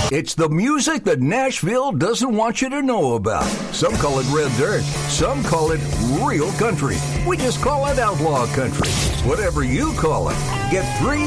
It's the music that Nashville doesn't want you to know about. Some call it red dirt. Some call it real country. We just call it outlaw country. Whatever you call it, get 3